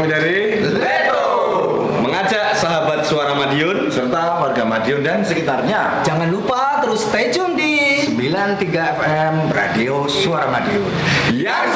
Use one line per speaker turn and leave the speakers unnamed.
dari
Leto
mengajak sahabat Suara Madiun
serta warga Madiun dan sekitarnya.
Jangan lupa terus stay tune di
93 FM Radio Suara Madiun.
yang